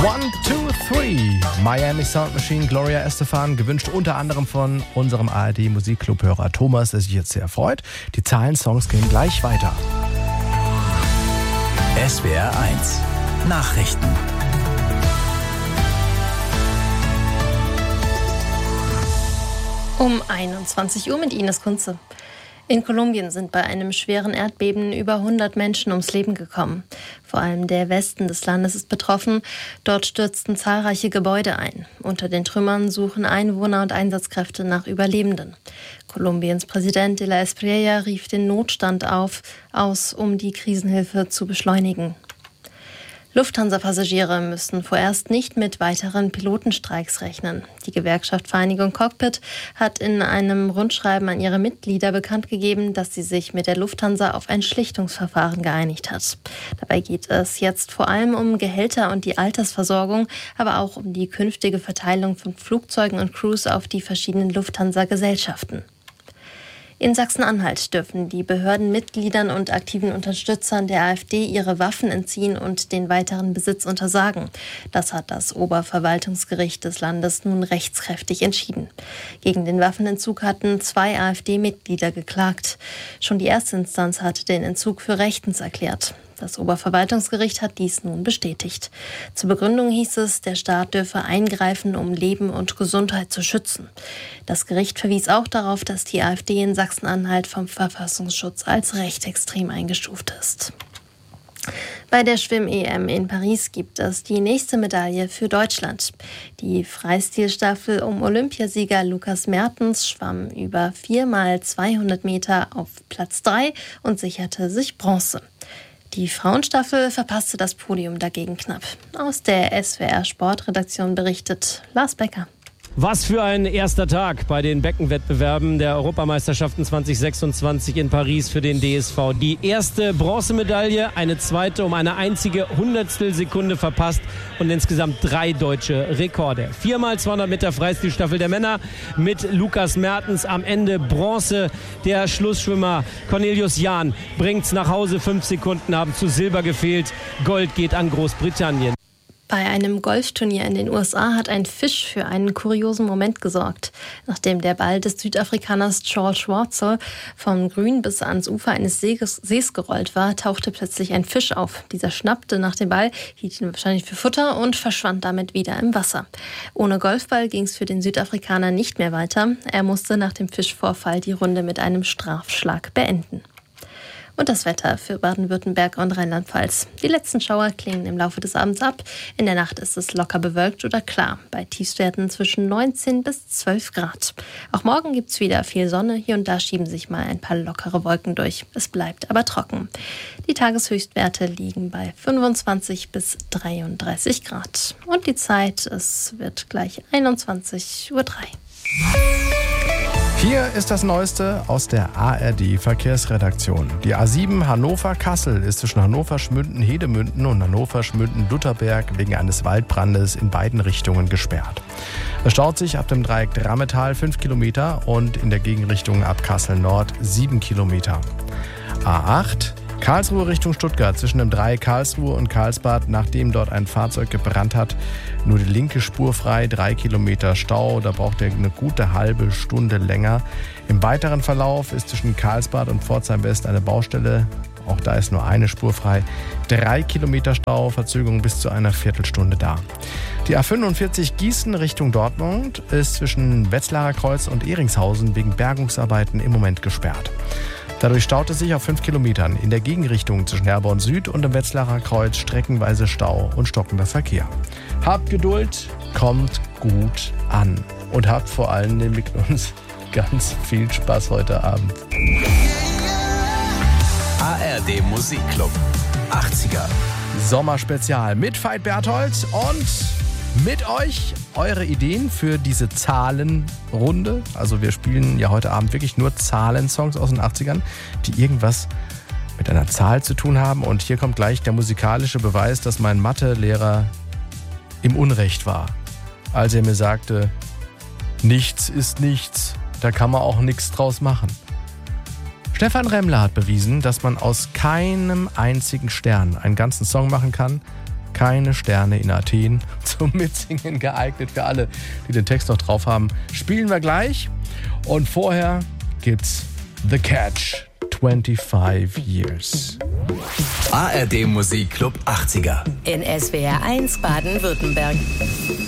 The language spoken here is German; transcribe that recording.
One, two, three. Miami Sound Machine, Gloria Estefan, gewünscht unter anderem von unserem ARD-Musikclub-Hörer Thomas, der sich jetzt sehr freut. Die Zahlensongs gehen gleich weiter. SWR 1 Nachrichten. Um 21 Uhr mit Ines Kunze. In Kolumbien sind bei einem schweren Erdbeben über 100 Menschen ums Leben gekommen. Vor allem der Westen des Landes ist betroffen. Dort stürzten zahlreiche Gebäude ein. Unter den Trümmern suchen Einwohner und Einsatzkräfte nach Überlebenden. Kolumbiens Präsident de la Espriella rief den Notstand aus, um die Krisenhilfe zu beschleunigen. Lufthansa-Passagiere müssen vorerst nicht mit weiteren Pilotenstreiks rechnen. Die Gewerkschaft Vereinigung Cockpit hat in einem Rundschreiben an ihre Mitglieder bekannt gegeben, dass sie sich mit der Lufthansa auf ein Schlichtungsverfahren geeinigt hat. Dabei geht es jetzt vor allem um Gehälter und die Altersversorgung, aber auch um die künftige Verteilung von Flugzeugen und Crews auf die verschiedenen Lufthansa-Gesellschaften. In Sachsen-Anhalt dürfen die Behörden Mitgliedern und aktiven Unterstützern der AfD ihre Waffen entziehen und den weiteren Besitz untersagen. Das hat das Oberverwaltungsgericht des Landes nun rechtskräftig entschieden. Gegen den Waffenentzug hatten 2 AfD-Mitglieder geklagt. Schon die Erstinstanz hatte den Entzug für rechtens erklärt. Das Oberverwaltungsgericht hat dies nun bestätigt. Zur Begründung hieß es, der Staat dürfe eingreifen, um Leben und Gesundheit zu schützen. Das Gericht verwies auch darauf, dass die AfD in Sachsen-Anhalt vom Verfassungsschutz als rechtsextrem eingestuft ist. Bei der Schwimm-EM in Paris gibt es die nächste Medaille für Deutschland. Die Freistilstaffel um Olympiasieger Lukas Mertens schwamm über 4x200 Meter auf Platz 3 und sicherte sich Bronze. Die Frauenstaffel verpasste das Podium dagegen knapp. Aus der SWR-Sportredaktion berichtet Lars Becker. Was für ein erster Tag bei den Beckenwettbewerben der Europameisterschaften 2026 in Paris für den DSV. Die erste Bronzemedaille, eine zweite um eine einzige Hundertstelsekunde verpasst und insgesamt 3 deutsche Rekorde. 4x200 Meter Freistilstaffel der Männer mit Lukas Mertens am Ende Bronze. Der Schlussschwimmer Cornelius Jahn bringt's nach Hause. 5 Sekunden haben zu Silber gefehlt. Gold geht an Großbritannien. Bei einem Golfturnier in den USA hat ein Fisch für einen kuriosen Moment gesorgt. Nachdem der Ball des Südafrikaners Charles Schwartzel vom Grün bis ans Ufer eines Sees gerollt war, tauchte plötzlich ein Fisch auf. Dieser schnappte nach dem Ball, hielt ihn wahrscheinlich für Futter und verschwand damit wieder im Wasser. Ohne Golfball ging es für den Südafrikaner nicht mehr weiter. Er musste nach dem Fischvorfall die Runde mit einem Strafschlag beenden. Und das Wetter für Baden-Württemberg und Rheinland-Pfalz. Die letzten Schauer klingen im Laufe des Abends ab. In der Nacht ist es locker bewölkt oder klar. Bei Tiefstwerten zwischen 19 bis 12 Grad. Auch morgen gibt es wieder viel Sonne. Hier und da schieben sich mal ein paar lockere Wolken durch. Es bleibt aber trocken. Die Tageshöchstwerte liegen bei 25 bis 33 Grad. Und die Zeit, es wird gleich 21:03 Uhr. Hier ist das Neueste aus der ARD-Verkehrsredaktion. Die A7 Hannover-Kassel ist zwischen Hannover-Schmünden-Hedemünden und Hannover-Schmünden-Lutherberg wegen eines Waldbrandes in beiden Richtungen gesperrt. Es staut sich ab dem Dreieck Drammetal 5 Kilometer und in der Gegenrichtung ab Kassel Nord 7 Kilometer. A8 Karlsruhe Richtung Stuttgart zwischen dem Dreieck Karlsruhe und Karlsbad, nachdem dort ein Fahrzeug gebrannt hat. Nur die linke Spur frei, 3 Kilometer Stau, da braucht er eine gute halbe Stunde länger. Im weiteren Verlauf ist zwischen Karlsbad und Pforzheim West eine Baustelle. Auch da ist nur eine Spur frei. 3 Kilometer Stau, Verzögerung bis zu einer Viertelstunde da. Die A45 Gießen Richtung Dortmund ist zwischen Wetzlarer Kreuz und Ehringshausen wegen Bergungsarbeiten im Moment gesperrt. Dadurch staut es sich auf 5 Kilometern. In der Gegenrichtung zwischen Herborn Süd und dem Wetzlarer Kreuz streckenweise Stau und stockender Verkehr. Habt Geduld, kommt gut an. Und habt vor allem mit uns ganz viel Spaß heute Abend. ARD Musikclub 80er. Sommerspezial mit Veit Berthold und mit euch eure Ideen für diese Zahlenrunde. Also wir spielen ja heute Abend wirklich nur Zahlensongs aus den 80ern, die irgendwas mit einer Zahl zu tun haben. Und hier kommt gleich der musikalische Beweis, dass mein Mathelehrer im Unrecht war, als er mir sagte, nichts ist nichts, da kann man auch nichts draus machen. Stefan Remmler hat bewiesen, dass man aus keinem einzigen Stern einen ganzen Song machen kann, keine Sterne in Athen. Zum Mitsingen geeignet für alle, die den Text noch drauf haben. Spielen wir gleich. Und vorher gibt's The Catch. 25 Years. ARD Musikclub 80er. In SWR 1 Baden-Württemberg.